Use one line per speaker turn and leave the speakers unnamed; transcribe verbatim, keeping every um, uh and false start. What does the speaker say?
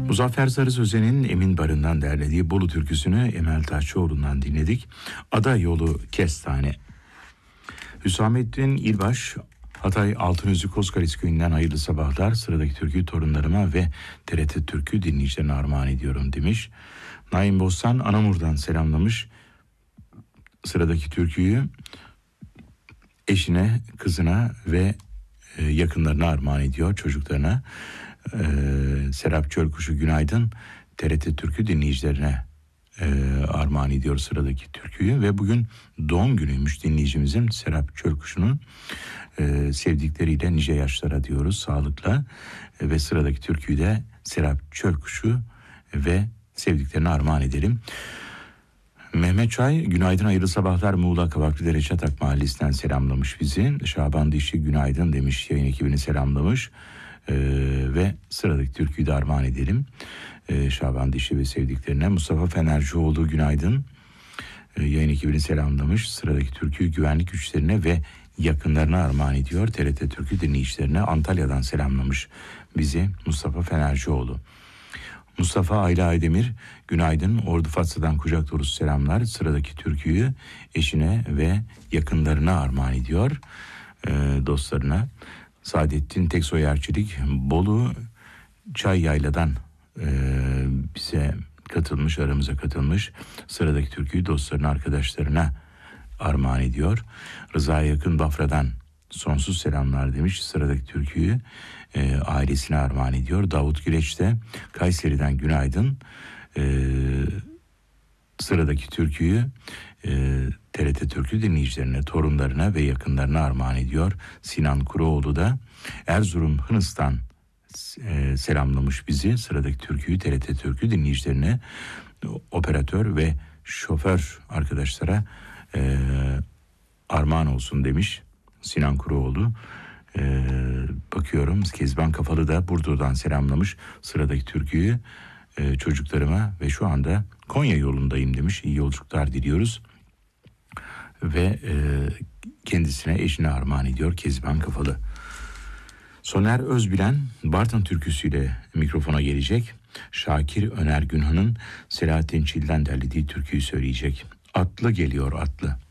Muzaffer Sarı Sözen'in Emin Barın'dan derlediği Bolu türküsünü Emel Taşçıoğlu'ndan dinledik. Ada Yolu Kestane. Hüsamettin İlbaş, Hatay Altınözü Kozkaris köyünden hayırlı sabahlar. Sıradaki türkü torunlarıma ve T R T Türkü dinleyicilerine armağan ediyorum demiş. Naim Bostan Anamur'dan selamlamış. Sıradaki türküyü eşine, kızına ve yakınlarına armağan ediyor, çocuklarına. Ee, Serap Çölkuşu günaydın, T R T Türkü dinleyicilerine e, armağan ediyor sıradaki türküyü ve bugün doğum günüymüş dinleyicimizin, Serap Çölkuşu'nun. e, sevdikleriyle nice yaşlara diyoruz, sağlıkla. E, ve sıradaki türküyü de Serap Çölkuşu ve sevdiklerine armağan edelim. Mehmet Çay günaydın, hayırlı sabahlar, Muğla Kavaklıdere Çatak Mahallesi'nden selamlamış bizi. Şaban Dişi günaydın demiş, yayın ekibini selamlamış. Ee, ve sıradaki türküyü de armağan edelim. Ee, Şaban Dişi ve sevdiklerine. Mustafa Fenercioğlu günaydın. Ee, yayın ekibini selamlamış. Sıradaki türküyü güvenlik güçlerine ve yakınlarına armağan ediyor. T R T Türkü dinleyicilerine Antalya'dan selamlamış bizi Mustafa Fenercioğlu. Mustafa Ayla Aydemir günaydın, Ordu Fatsa'dan kucak dolusu selamlar. Sıradaki türküyü eşine ve yakınlarına armağan ediyor, e, dostlarına. Saadettin Teksoy Erçelik Bolu Çay Yayla'dan e, bize katılmış, aramıza katılmış. Sıradaki türküyü dostlarına, arkadaşlarına armağan ediyor. Rıza Yakın Bafra'dan sonsuz selamlar demiş. Sıradaki türküyü e, ailesine armağan ediyor. Davut Güleç de Kayseri'den günaydın. E, sıradaki türküyü e, T R T Türkü dinleyicilerine, torunlarına ve yakınlarına armağan ediyor. Sinan Kuroğlu da Erzurum Hınıs'tan e, selamlamış bizi. Sıradaki türküyü T R T Türkü dinleyicilerine, operatör ve şoför arkadaşlara e, armağan olsun demiş Sinan Kuroğlu. Ee, bakıyorum Kezban Kafalı da Burdur'dan selamlamış. Sıradaki türküyü e, çocuklarıma ve şu anda Konya yolundayım demiş. İyi yolculuklar diliyoruz. Ve e, kendisine, eşine armağan ediyor Kezban Kafalı. Soner Özbilen Bartın türküsüyle mikrofona gelecek. Şakir Öner Günhan'ın Selahattin Çil'den derlediği türküyü söyleyecek. Atlı geliyor atlı.